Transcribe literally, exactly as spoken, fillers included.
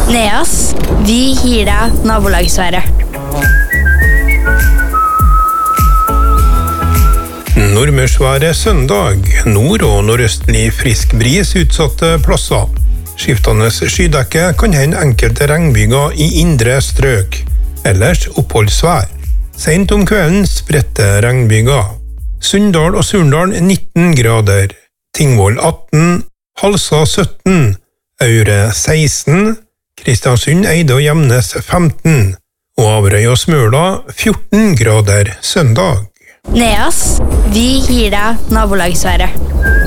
Neas, vi gir deg nabolagsværet. Nordmørsværet søndag. Nord- og nordøstlig frisk bris utsatte plasser. Skiftende skydekke kan hende enkelte regnbyger i indre strøk. Ellers oppholdsvær. Sent om kvelden spredte regnbyger. Sunndal og Surndal nitten grader. Tingvoll atten. Halsa sytten. Aure seksten. Kristiansund, Eide og Gjemnes femten. Og Averøy og Smøla fjorten grader søndag. Neas, vi gir deg nabolagsværet.